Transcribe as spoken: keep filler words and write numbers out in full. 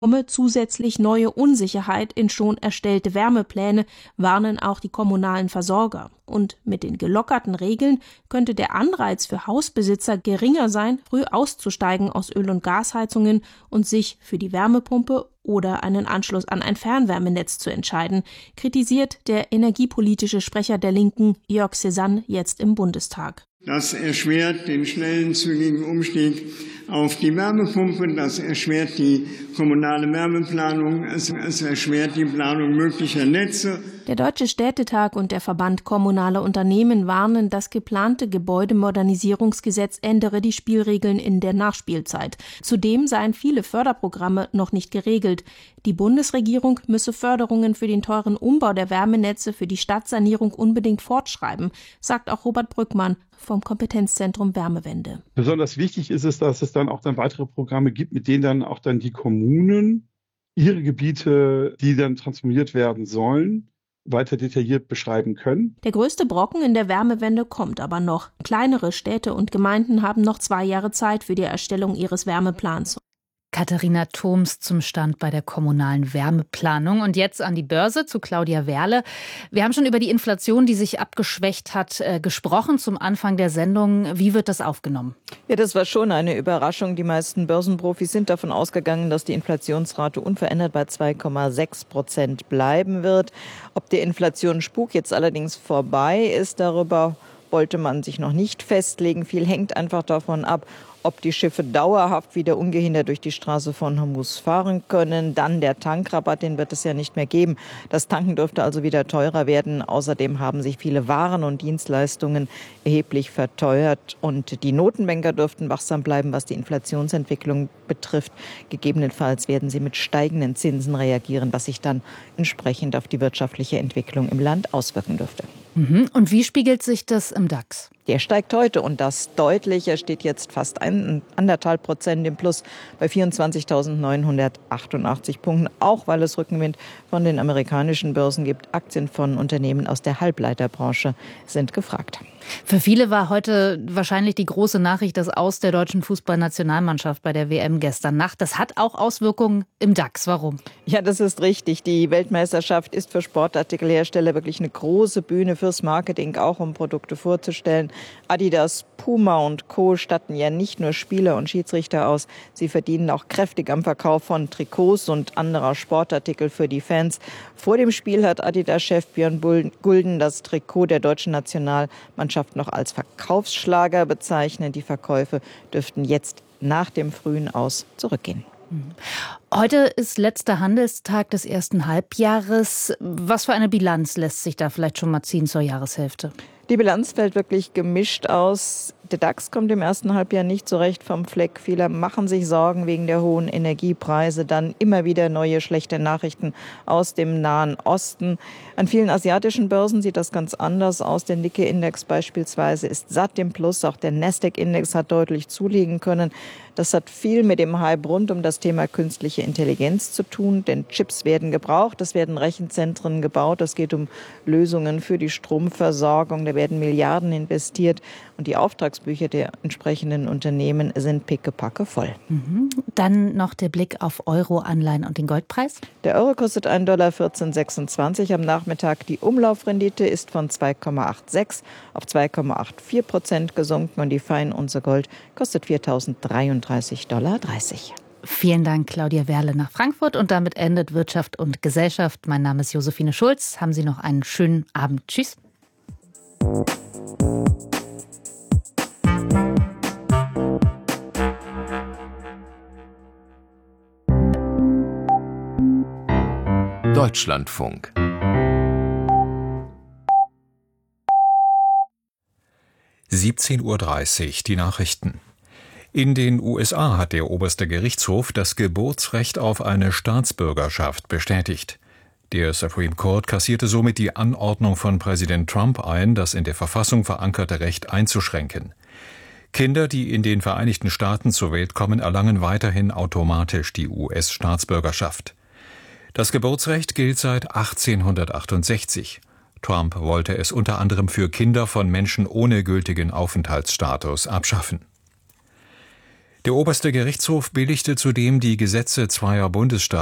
komme zusätzlich neue Unsicherheit in schon erstellte Wärmepläne, warnen auch die kommunalen Versorger. Und mit den gelockerten Regeln könnte der Anreiz für Hausbesitzer geringer sein, früh auszusteigen aus Öl- und Gasheizungen und sich für die Wärmepumpe oder einen Anschluss an ein Fernwärmenetz zu entscheiden, kritisiert der energiepolitische Sprecher der Linken, Jörg Cézanne, jetzt im Bundestag. Das erschwert den schnellen, zügigen Umstieg auf die Wärmepumpe, das erschwert die kommunale Wärmeplanung, es, es erschwert die Planung möglicher Netze. Der Deutsche Städtetag und der Verband Kommunale Unternehmen warnen, das geplante Gebäudemodernisierungsgesetz ändere die Spielregeln in der Nachspielzeit. Zudem seien viele Förderprogramme noch nicht geregelt. Die Bundesregierung müsse Förderungen für den teuren Umbau der Wärmenetze für die Stadtsanierung unbedingt fortschreiben, sagt auch Robert Brückmann vom Kompetenzzentrum Wärmewende. Besonders wichtig ist es, dass es dann auch dann weitere Programme gibt, mit denen dann auch dann die Kommunen ihre Gebiete, die dann transformiert werden sollen, weiter detailliert beschreiben können. Der größte Brocken in der Wärmewende kommt aber noch. Kleinere Städte und Gemeinden haben noch zwei Jahre Zeit für die Erstellung ihres Wärmeplans. Katharina Thoms zum Stand bei der kommunalen Wärmeplanung. Und jetzt an die Börse zu Claudia Werle. Wir haben schon über die Inflation, die sich abgeschwächt hat, äh, gesprochen zum Anfang der Sendung. Wie wird das aufgenommen? Ja, das war schon eine Überraschung. Die meisten Börsenprofis sind davon ausgegangen, dass die Inflationsrate unverändert bei zwei Komma sechs Prozent bleiben wird. Ob der Inflationsspuk jetzt allerdings vorbei ist, darüber wollte man sich noch nicht festlegen. Viel hängt einfach davon ab, ob die Schiffe dauerhaft wieder ungehindert durch die Straße von Hormuz fahren können. Dann der Tankrabatt, den wird es ja nicht mehr geben. Das Tanken dürfte also wieder teurer werden. Außerdem haben sich viele Waren und Dienstleistungen erheblich verteuert. Und die Notenbanker dürften wachsam bleiben, was die Inflationsentwicklung betrifft. Gegebenenfalls werden sie mit steigenden Zinsen reagieren, was sich dann entsprechend auf die wirtschaftliche Entwicklung im Land auswirken dürfte. Mhm. Und wie spiegelt sich das im DAX? Der steigt heute und das deutlich. Er steht jetzt fast ein, anderthalb Prozent im Plus bei vierundzwanzigtausendneunhundertachtundachtzig Punkten, auch weil es Rückenwind von den amerikanischen Börsen gibt. Aktien von Unternehmen aus der Halbleiterbranche sind gefragt. Für viele war heute wahrscheinlich die große Nachricht das Aus der deutschen Fußballnationalmannschaft bei der W M gestern Nacht. Das hat auch Auswirkungen im DAX. Warum? Ja, das ist richtig. Die Weltmeisterschaft ist für Sportartikelhersteller wirklich eine große Bühne fürs Marketing, auch um Produkte vorzustellen. Adidas, Puma und Co. statten ja nicht nur Spieler und Schiedsrichter aus. Sie verdienen auch kräftig am Verkauf von Trikots und anderer Sportartikel für die Fans. Vor dem Spiel hat Adidas-Chef Björn Gulden das Trikot der deutschen Nationalmannschaft noch als Verkaufsschlager bezeichnet. Die Verkäufe dürften jetzt nach dem frühen Aus zurückgehen. Heute ist letzter Handelstag des ersten Halbjahres. Was für eine Bilanz lässt sich da vielleicht schon mal ziehen zur Jahreshälfte? Die Bilanz fällt wirklich gemischt aus. Der DAX kommt im ersten Halbjahr nicht so recht vom Fleck. Viele machen sich Sorgen wegen der hohen Energiepreise. Dann immer wieder neue schlechte Nachrichten aus dem Nahen Osten. An vielen asiatischen Börsen sieht das ganz anders aus. Der Nikkei-Index beispielsweise ist satt im Plus. Auch der Nasdaq-Index hat deutlich zulegen können. Das hat viel mit dem Hype rund um das Thema künstliche Intelligenz zu tun. Denn Chips werden gebraucht, es werden Rechenzentren gebaut. Es geht um Lösungen für die Stromversorgung. Da werden Milliarden investiert. Und die Auftragsbücher der entsprechenden Unternehmen sind pickepacke voll. Mhm. Dann noch der Blick auf Euro, Anleihen und den Goldpreis. Der Euro kostet ein Dollar vierzehn sechsundzwanzig am Nachmittag. Die Umlaufrendite ist von zwei Komma sechsundachtzig auf zwei Komma vierundachtzig Prozent gesunken. Und die Feinunze Gold kostet viertausenddreiunddreißig Dollar dreißig. Vielen Dank, Claudia Werle nach Frankfurt. Und damit endet Wirtschaft und Gesellschaft. Mein Name ist Josephine Schulz. Haben Sie noch einen schönen Abend. Tschüss. Deutschlandfunk. siebzehn Uhr dreißig, die Nachrichten. In den U S A hat der oberste Gerichtshof das Geburtsrecht auf eine Staatsbürgerschaft bestätigt. Der Supreme Court kassierte somit die Anordnung von Präsident Trump ein, das in der Verfassung verankerte Recht einzuschränken. Kinder, die in den Vereinigten Staaten zur Welt kommen, erlangen weiterhin automatisch die U S-Staatsbürgerschaft. Das Geburtsrecht gilt seit achtzehnhundertachtundsechzig. Trump wollte es unter anderem für Kinder von Menschen ohne gültigen Aufenthaltsstatus abschaffen. Der oberste Gerichtshof billigte zudem die Gesetze zweier Bundesstaaten